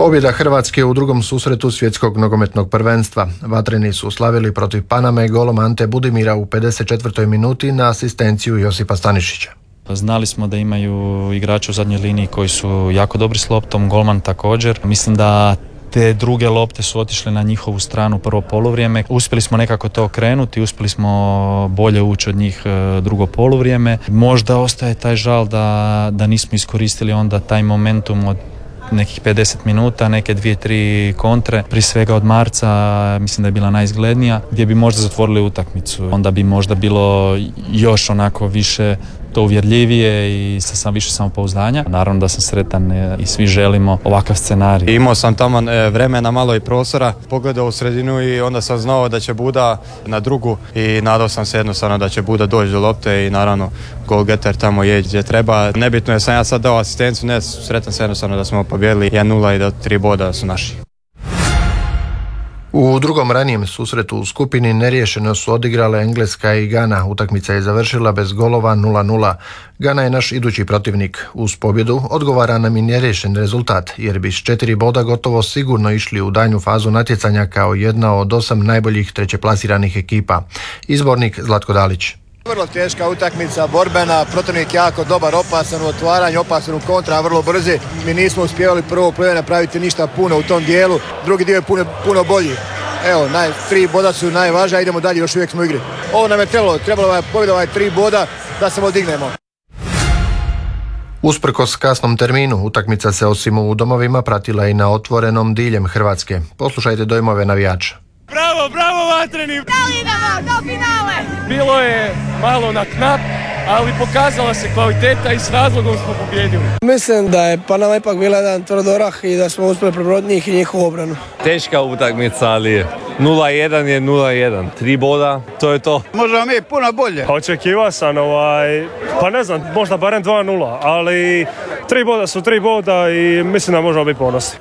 Pobjeda Hrvatske u drugom susretu svjetskog nogometnog prvenstva. Vatreni su slavili protiv Paname golom Ante Budimira u 54. minuti na asistenciju Josipa Stanišića. Znali smo da imaju igrače u zadnjoj liniji koji su jako dobri s loptom, golman također. Mislim da te druge lopte su otišle na njihovu stranu prvo poluvrijeme. Uspjeli smo nekako to okrenuti, uspjeli smo bolje ući od njih drugo poluvrijeme. Možda ostaje taj žal da nismo iskoristili onda taj momentum od nekih 50 minuta, neke 2-3 kontre, prije svega od Marca, mislim da je bila najizglednija, gdje bi možda zatvorili utakmicu. Onda bi možda bilo još onako više to uvjerljivije i sa više samopouzdanja. Naravno da sam sretan i svi želimo ovakav scenarij. Imao sam tamo vremena, malo i prostora, pogledao u sredinu i onda sam znao da će Buda na drugu i nadao sam se jednostavno da će Buda doći do lopte i naravno golgeter tamo je gdje treba. Nebitno je sam ja sad dao asistenciju, ne, sretan sam jednostavno da smo pobijedili 1-0 i da 3 boda su naši. U drugom ranijem susretu u skupini neriješeno su odigrale Engleska i Gana. Utakmica je završila bez golova 0-0. Gana je naš idući protivnik. Uz pobjedu odgovara nam i neriješen rezultat, jer bi s 4 boda gotovo sigurno išli u daljnju fazu natjecanja kao jedna od 8 najboljih trećeplasiranih ekipa. Izbornik Zlatko Dalić. Vrlo teška utakmica, borbena, protivnik jako dobar, opasan u otvaranju, opasan u kontra, vrlo brzi. Mi nismo uspjevali prvo polovreme napraviti ništa puno u tom dijelu, drugi dio je puno bolji. Evo, 3 boda su najvažnija, idemo dalje, još uvijek smo u igri. Ovo nam je trebalo je pobjeda 3 boda da se odignemo. Usprkos kasnom terminu, utakmica se osim u domovima pratila i na otvorenom diljem Hrvatske. Poslušajte dojmove navijača. Bravo Vatreni! Da li idemo do finale? Bilo je malo na knap, ali pokazala se kvaliteta i s razlogom smo pobjedili. Mislim da je Panama ipak bila jedan tvrdorah i da smo uspjeli prebroditi njih i njihovu obranu. Teška utakmica, ali 0-1 je 0-1. 3 boda, to je to. Možemo mi puno bolje. Očekivao sam pa ne znam, možda barem 2-0, ali 3 boda su 3 boda i mislim da možemo biti ponosni.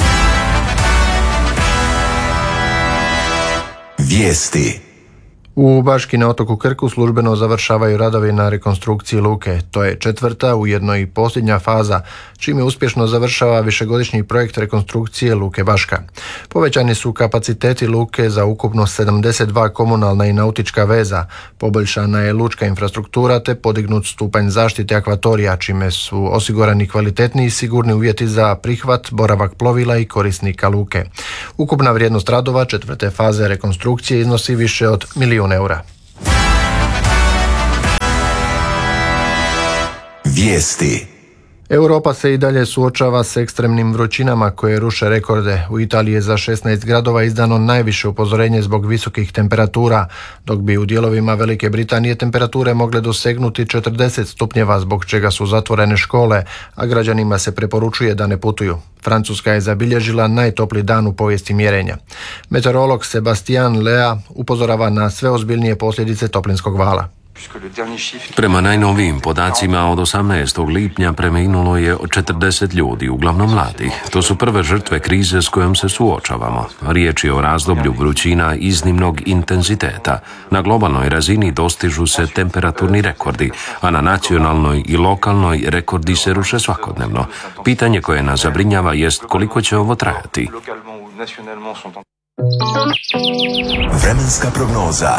Vijesti. U Baški na otoku Krku službeno završavaju radovi na rekonstrukciji luke. To je 4. ujedno i posljednja faza, čime uspješno završava višegodišnji projekt rekonstrukcije luke Baška. Povećani su kapaciteti luke za ukupno 72 komunalna i nautička veza, poboljšana je lučka infrastruktura te podignut stupanj zaštite akvatorija, čime su osigurani kvalitetni i sigurni uvjeti za prihvat, boravak plovila i korisnika luke. Ukupna vrijednost radova 4. faze rekonstrukcije iznosi više od €1.000.000. Vijesti. Europa se i dalje suočava s ekstremnim vrućinama koje ruše rekorde. U Italiji je za 16 gradova izdano najviše upozorenje zbog visokih temperatura, dok bi u dijelovima Velike Britanije temperature mogle dosegnuti 40 stupnjeva, zbog čega su zatvorene škole, a građanima se preporučuje da ne putuju. Francuska je zabilježila najtopliji dan u povijesti mjerenja. Meteorolog Sebastian Lea upozorava na sve ozbiljnije posljedice toplinskog vala. Prema najnovijim podacima od 18. lipnja preminulo je 40 ljudi, uglavnom mladih. To su prve žrtve krize s kojom se suočavamo. Riječ je o razdoblju vrućina iznimnog intenziteta. Na globalnoj razini dostižu se temperaturni rekordi, a na nacionalnoj i lokalnoj rekordi se ruše svakodnevno. Pitanje koje nas zabrinjava jest koliko će ovo trajati. Vremenska prognoza.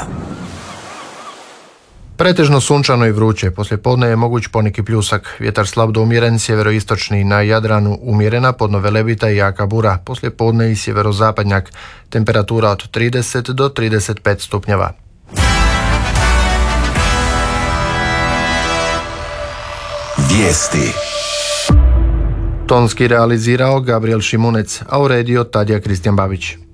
Pretežno sunčano i vruće, poslijepodne je moguć poneki pljusak, vjetar slab do umjeren, sjeveroistočni, na Jadranu umjerena, podno Velebita i jaka bura, poslijepodne i sjeverozapadnjak, temperatura od 30 do 35 stupnjeva. Vijesti. Tonski realizirao Gabriel Šimunec, a uredio Tadija Kristijan Babić.